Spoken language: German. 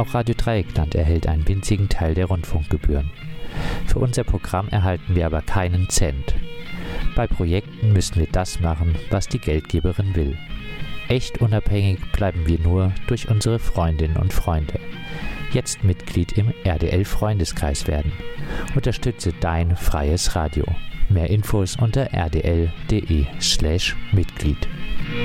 Auch Radio Dreieckland erhält einen winzigen Teil der Rundfunkgebühren. Für unser Programm erhalten wir aber keinen Cent. Bei Projekten müssen wir das machen, was die Geldgeberin will. Echt unabhängig bleiben wir nur durch unsere Freundinnen und Freunde. Jetzt Mitglied im RDL-Freundeskreis werden. Unterstütze dein freies Radio. Mehr Infos unter rdl.de/Mitglied.